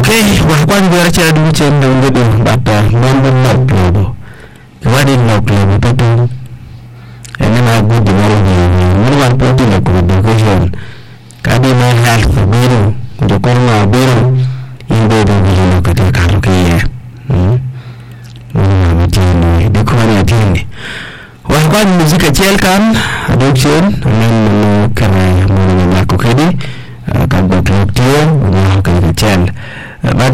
Okay, wahkwan biar cara dulu cendung gitu, bata nombor globo. Kemarin no globo betul. Ini lagu di mana ni? Mana waktu tu nak production. Kadi main health biru, untuk korma biru. Ibu bapa yang kata kalau kaya. Mana macam ni? Dekor macam ni. Wahkwan musik kecil kan, adoption. Ini kerana mana aku kadi. Kalau production